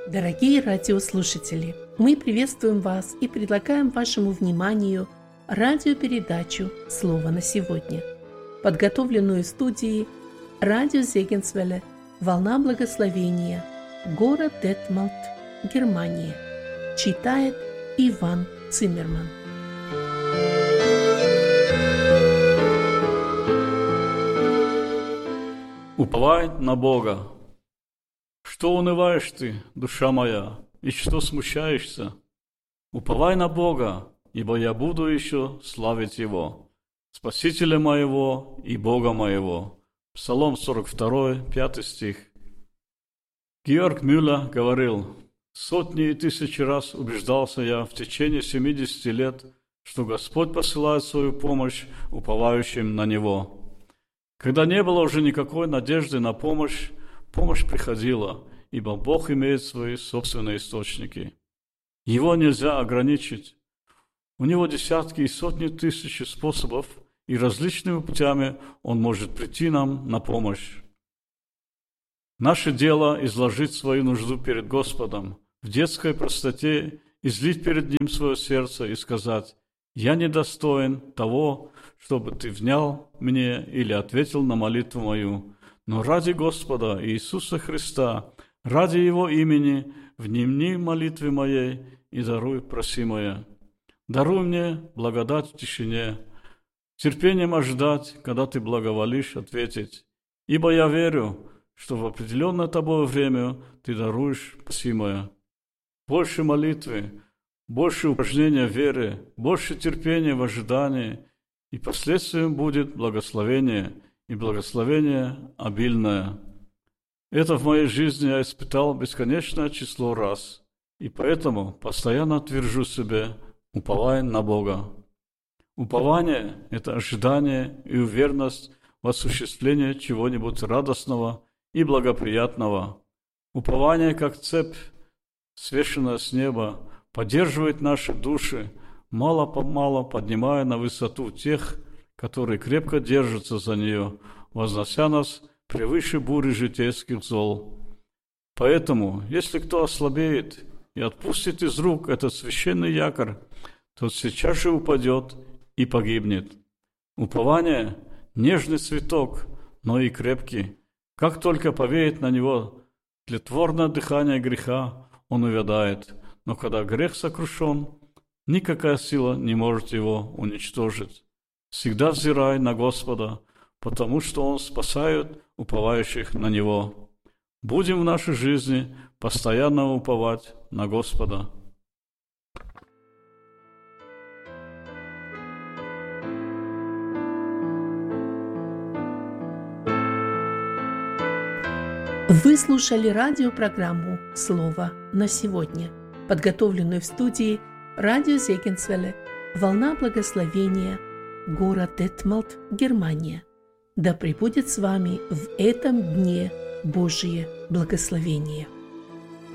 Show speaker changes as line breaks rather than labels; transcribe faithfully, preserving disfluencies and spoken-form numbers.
Дорогие радиослушатели, мы приветствуем вас и предлагаем вашему вниманию радиопередачу «Слово на сегодня», подготовленную студией радио Зегенсвелле «Волна благословения», город Детмалт, Германия. Читает Иван Циммерман.
Уповай на Бога. Что унываешь ты, душа моя, и что смущаешься? Уповай на Бога, ибо я буду еще славить Его, Спасителя моего и Бога моего. Псалом сорок два, пятый стих. Георг Мюллер говорил: сотни и тысячи раз убеждался я в течение семидесяти лет, что Господь посылает свою помощь уповающим на Него. Когда не было уже никакой надежды на помощь, помощь приходила, ибо Бог имеет свои собственные источники. Его нельзя ограничить. У Него десятки и сотни тысяч способов, и различными путями Он может прийти нам на помощь. Наше дело – изложить свою нужду перед Господом, в детской простоте излить перед Ним свое сердце и сказать: «Я недостоин того, чтобы Ты внял мне или ответил на молитву мою, но ради Господа Иисуса Христа, ради Его имени, внемни молитве моей и даруй просимое. Даруй мне благодать в тишине, терпением ожидать, когда Ты благоволишь ответить, ибо я верю, что в определенное Тобою время Ты даруешь просимое. Больше молитвы, больше упражнения веры, больше терпения в ожидании, и последствием будет благословение, и благословение обильное. Это в моей жизни я испытал бесконечное число раз, и поэтому постоянно твержу себе: уповай на Бога. Упование – это ожидание и уверенность в осуществлении чего-нибудь радостного и благоприятного. Упование, как цепь, свешенная с неба, поддерживает наши души, мало-помалу поднимая на высоту тех, которые крепко держатся за нее, вознося нас превыше бури житейских зол. Поэтому, если кто ослабеет и отпустит из рук этот священный якорь, тот сейчас же упадет и погибнет. Упование – нежный цветок, но и крепкий. Как только повеет на него тлетворное дыхание греха, он увядает. Но когда грех сокрушен, никакая сила не может его уничтожить. Всегда взирай на Господа, потому что Он спасает уповающих на Него. Будем в нашей жизни постоянно уповать на Господа.
Вы слушали радиопрограмму «Слово на сегодня», подготовленную в студии радио Зегенсвелле «Волна благословения», город Детмалт, Германия. Да пребудет с вами в этом дне Божие благословение.